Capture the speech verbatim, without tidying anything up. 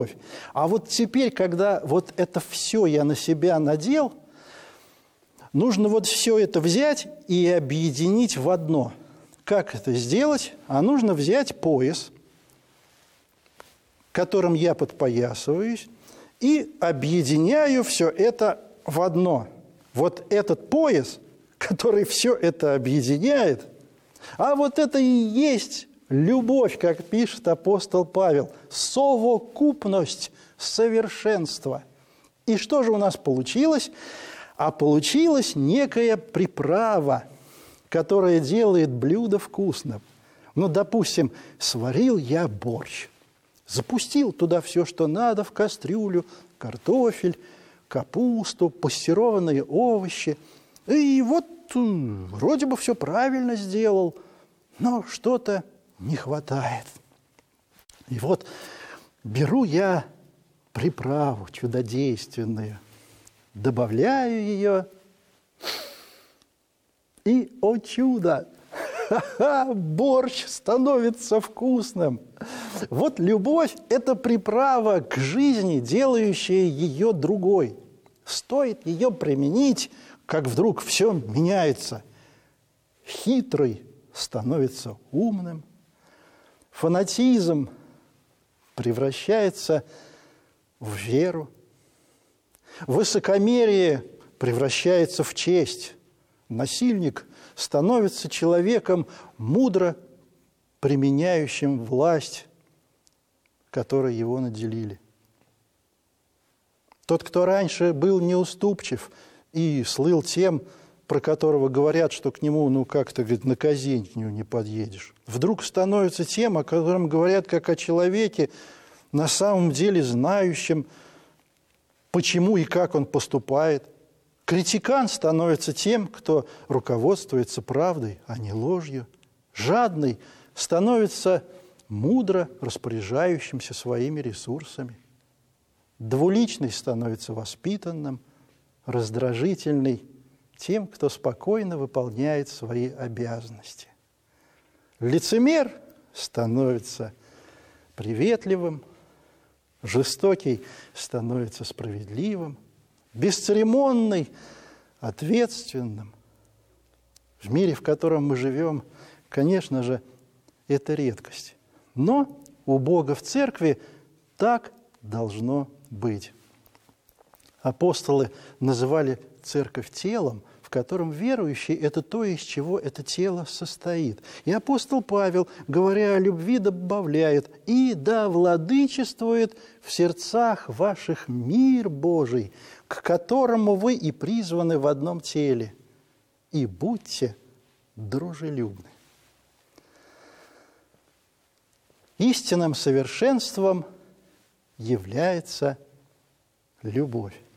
А вот теперь, когда вот это все я на себя надел, нужно вот все это взять и объединить в одно. Как это сделать? А нужно взять пояс, которым я подпоясываюсь, и объединяю все это в одно. Вот этот пояс, который все это объединяет, а вот это и есть любовь, как пишет апостол Павел, совокупность совершенства. И что же у нас получилось? А получилась некая приправа, которая делает блюдо вкусным. Ну, допустим, сварил я борщ, запустил туда все, что надо, в кастрюлю, картофель, капусту, пассерованные овощи. И вот вроде бы все правильно сделал, но что-то не хватает. И вот беру я приправу чудодейственную, добавляю ее, и, о чудо, борщ становится вкусным. Вот любовь – это приправа к жизни, делающая ее другой. Стоит ее применить, как вдруг все меняется. Хитрый становится умным, фанатизм превращается в веру, высокомерие превращается в честь, насильник становится человеком, мудро применяющим власть, которой его наделили. Тот, кто раньше был неуступчив и слыл тем, про которого говорят, что к нему, ну, как-то, говорит, на казнь к нему не подъедешь, вдруг становится тем, о котором говорят как о человеке, на самом деле знающем, почему и как он поступает. Критикан становится тем, кто руководствуется правдой, а не ложью. Жадный становится мудро распоряжающимся своими ресурсами. Двуличный становится воспитанным, раздражительный тем, кто спокойно выполняет свои обязанности. Лицемер становится приветливым, жестокий становится справедливым, бесцеремонный – ответственным. В мире, в котором мы живем, конечно же, это редкость. Но у Бога в церкви так должно быть. Апостолы называли церковь телом, в котором верующий – это то, из чего это тело состоит. И апостол Павел, говоря о любви, добавляет: «И да владычествует в сердцах ваших мир Божий, к которому вы и призваны в одном теле, и будьте дружелюбны». Истинным совершенством является любовь.